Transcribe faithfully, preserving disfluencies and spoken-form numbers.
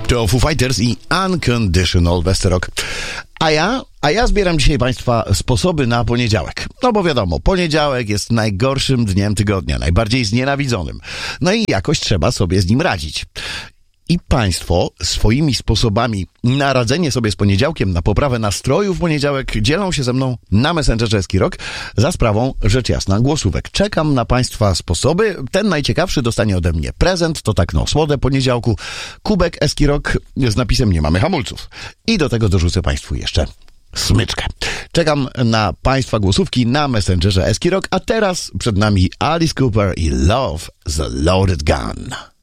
To Foo Fighters i Unconditional Westerok. A ja, a ja zbieram dzisiaj Państwa sposoby na poniedziałek. No bo wiadomo, poniedziałek jest najgorszym dniem tygodnia, najbardziej znienawidzonym. No i jakoś trzeba sobie z nim radzić. I Państwo swoimi sposobami na radzenie sobie z poniedziałkiem, na poprawę nastroju w poniedziałek dzielą się ze mną na Messengerze Eskirok za sprawą, rzecz jasna, głosówek. Czekam na Państwa sposoby. Ten najciekawszy dostanie ode mnie prezent, to tak no, słodę poniedziałku, kubek Eskirok z napisem nie mamy hamulców. I do tego dorzucę Państwu jeszcze smyczkę. Czekam na Państwa głosówki na Messengerze Eskirok, a teraz przed nami Alice Cooper i Love the Loaded Gun.